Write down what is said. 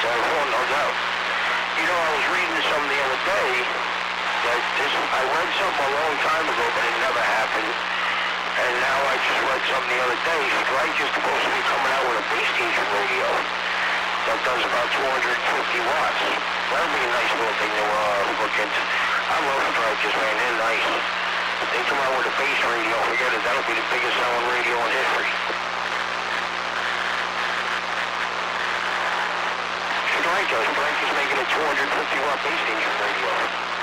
Oh, no doubt. You know, I was reading something the other day that I read something a long time ago, but it never happened. And now I just read something the other day. Strike is supposed to be coming out with a base station radio that does about 250 watts. That'd be a nice little thing to look into. I love Strikers, man. They're nice. If they come out with a base radio, forget it. That'll be the biggest selling radio in history. Strikers making a 250 watt base station radio.